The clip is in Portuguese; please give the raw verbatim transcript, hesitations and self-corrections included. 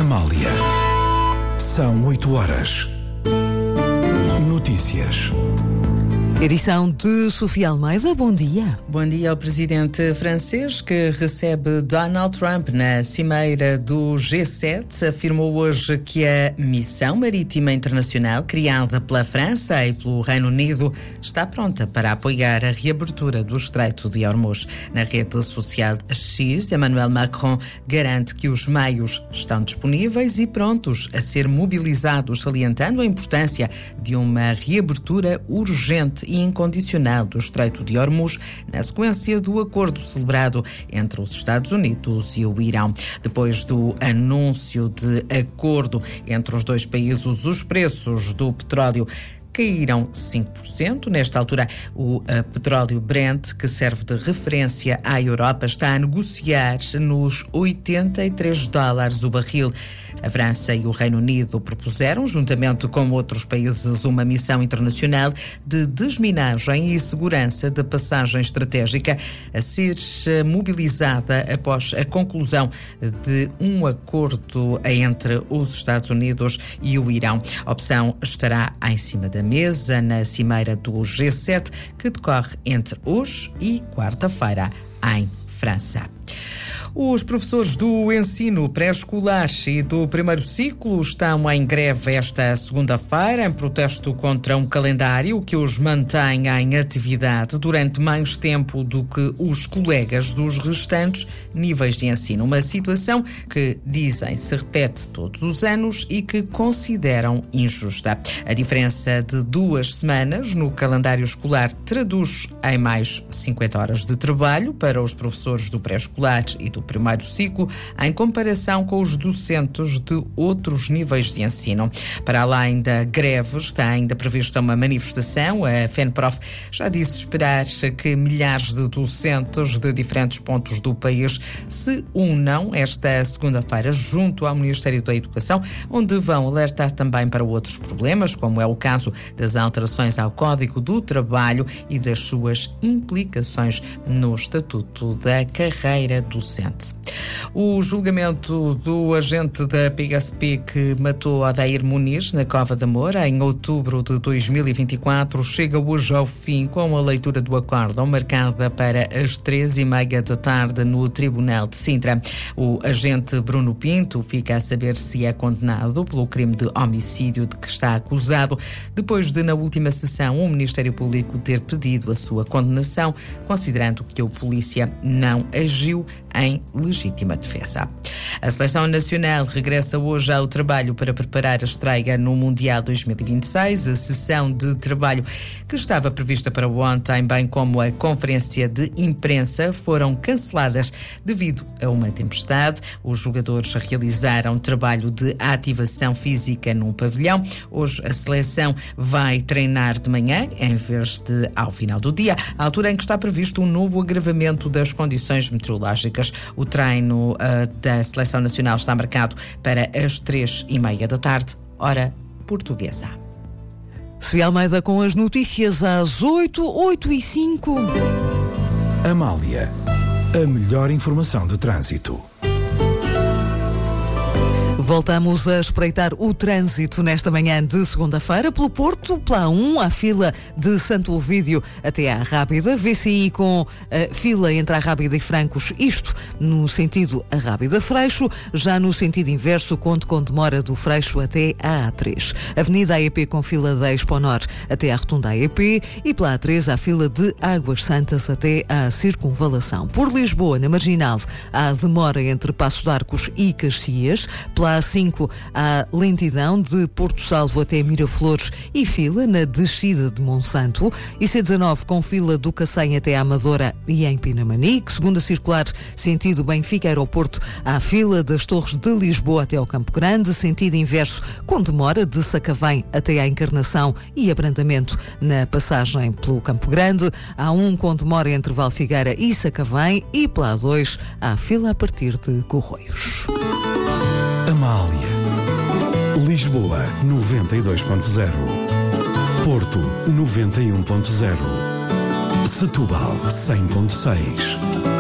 Amália. São oito horas. Notícias. Edição de Sofia Almeida. Bom dia. Bom dia ao presidente francês que recebe Donald Trump na cimeira do G sete. Afirmou hoje que a missão marítima internacional criada pela França e pelo Reino Unido está pronta para apoiar a reabertura do Estreito de Hormuz. Na rede social X, Emmanuel Macron garante que os meios estão disponíveis e prontos a ser mobilizados, salientando a importância de uma reabertura urgente e incondicional do Estreito de Hormuz, na sequência do acordo celebrado entre os Estados Unidos e o Irão. Depois do anúncio de acordo entre os dois países, os preços do petróleo caíram cinco por cento. Nesta altura, o uh, petróleo Brent, que serve de referência à Europa, está a negociar nos oitenta e três dólares o barril. A França e o Reino Unido propuseram, juntamente com outros países, uma missão internacional de desminagem e segurança da passagem estratégica a ser mobilizada após a conclusão de um acordo entre os Estados Unidos e o Irão. A opção estará em cima da mesa na cimeira do G sete, que decorre entre hoje e quarta-feira em França. Os professores do ensino pré-escolar e do primeiro ciclo estão em greve esta segunda-feira em protesto contra um calendário que os mantém em atividade durante mais tempo do que os colegas dos restantes níveis de ensino. Uma situação que, dizem, se repete todos os anos e que consideram injusta. A diferença de duas semanas no calendário escolar traduz em mais cinquenta horas de trabalho para os professores do pré-escolar e do primeiro ciclo, em comparação com os docentes de outros níveis de ensino. Para além da greve, está ainda prevista uma manifestação. A FENPROF já disse esperar que milhares de docentes de diferentes pontos do país se unam esta segunda-feira junto ao Ministério da Educação, onde vão alertar também para outros problemas, como é o caso das alterações ao Código do Trabalho e das suas implicações no Estatuto da Carreira Docente. O julgamento do agente da P S P que matou Odair Muniz na Cova da Moura em outubro de dois mil e vinte e quatro chega hoje ao fim com a leitura do acórdão marcada para as três e meia da tarde no Tribunal de Sintra. O agente Bruno Pinto fica a saber se é condenado pelo crime de homicídio de que está acusado, depois de, na última sessão, o Ministério Público ter pedido a sua condenação, considerando que o polícia não agiu em legítima defesa. A Seleção Nacional regressa hoje ao trabalho para preparar a estreia no Mundial dois mil e vinte e seis. A sessão de trabalho que estava prevista para ontem, bem como a conferência de imprensa, foram canceladas devido a uma tempestade. Os jogadores realizaram trabalho de ativação física num pavilhão. Hoje a seleção vai treinar de manhã, em vez de ao final do dia, à altura em que está previsto um novo agravamento das condições meteorológicas. O treino uh, da Seleção Nacional está marcado para as três e meia da tarde, hora portuguesa. Sofia Almeida com as notícias às oito, oito e cinco. Amália, a melhor informação de trânsito. Voltamos a espreitar o trânsito nesta manhã de segunda-feira pelo Porto, pela A um, à fila de Santo Ovídio até à Rábida, V C I com a fila entre a Rábida e Francos, isto no sentido a Rábida-Freixo, já no sentido inverso, conto com demora do Freixo até à A três. Avenida A E P com fila da Expo Norte até à Rotunda A E P e pela A três à fila de Águas Santas até à Circunvalação. Por Lisboa, na Marginal, há demora entre Passo de Arcos e Caxias, pela A cinco há lentidão de Porto Salvo até Miraflores e fila na descida de Monsanto, e C dezanove com fila do Cacém até à Amadora e em Pinamanique. Segunda circular, sentido Benfica Aeroporto, há fila das Torres de Lisboa até ao Campo Grande, sentido inverso com demora de Sacavém até à Encarnação e abrandamento na passagem pelo Campo Grande. Há um com demora entre Valfigueira e Sacavém e pela A dois há fila a partir de Corroios. Amália. Lisboa noventa e dois ponto zero. Porto noventa e um ponto zero. Setúbal cem ponto seis.